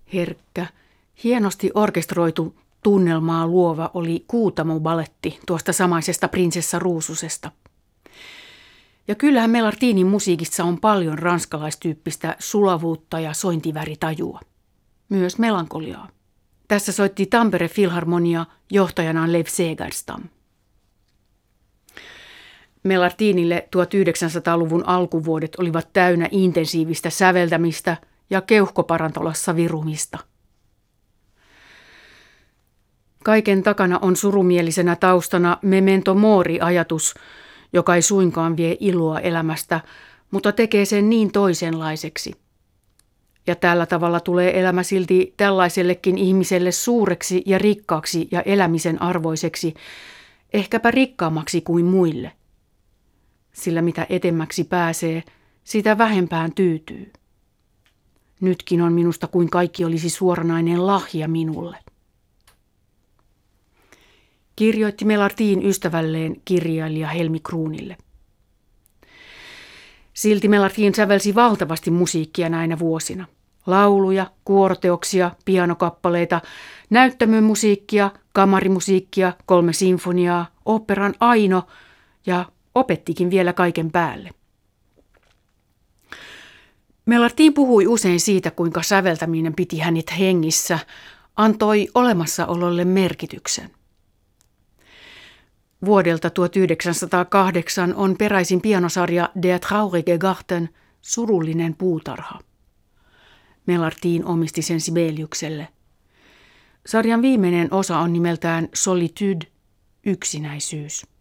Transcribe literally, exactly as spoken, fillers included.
Herkkä, hienosti orkestroitu tunnelmaa luova oli Kuutamo-baletti tuosta samaisesta Prinsessa Ruususesta. Ja kyllähän Melartinin musiikissa on paljon ranskalaistyyppistä sulavuutta ja sointiväritajua. Myös melankoliaa. Tässä soitti Tampere Filharmonia johtajana Lev Segerstam. Melartinille tuhatyhdeksänsataaluvun alkuvuodet olivat täynnä intensiivistä säveltämistä ja keuhkoparantolassa virumista. Kaiken takana on surumielisenä taustana memento mori-ajatus, joka ei suinkaan vie iloa elämästä, mutta tekee sen niin toisenlaiseksi. Ja tällä tavalla tulee elämä silti tällaisellekin ihmiselle suureksi ja rikkaaksi ja elämisen arvoiseksi, ehkäpä rikkaammaksi kuin muille. Sillä mitä etemmäksi pääsee, sitä vähempään tyytyy. Nytkin on minusta kuin kaikki olisi suoranainen lahja minulle. Kirjoitti Melartin ystävälleen kirjailija Helmi Kruunille. Silti Melartin sävelsi valtavasti musiikkia näinä vuosina. Lauluja, kuoroteoksia, pianokappaleita, näyttämömusiikkia, kamarimusiikkia, kolme sinfoniaa, oopperan Aino ja opettikin vielä kaiken päälle. Melartin puhui usein siitä, kuinka säveltäminen piti hänet hengissä, antoi olemassaololle merkityksen. Vuodelta tuhatyhdeksänsataakahdeksan on peräisin pianosarja Der traurige Garten, surullinen puutarha. Melartin omisti sen Sibeliukselle. Sarjan viimeinen osa on nimeltään Solitude, yksinäisyys.